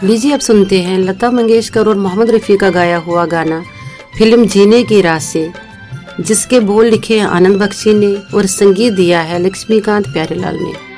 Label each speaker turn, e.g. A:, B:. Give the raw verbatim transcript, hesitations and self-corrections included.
A: लीजिए अब सुनते हैं लता मंगेशकर और मोहम्मद रफ़ी का गाया हुआ गाना फिल्म जीने की राह से, जिसके बोल लिखे हैं आनंद बख्शी ने और संगीत दिया है लक्ष्मीकांत प्यारेलाल ने।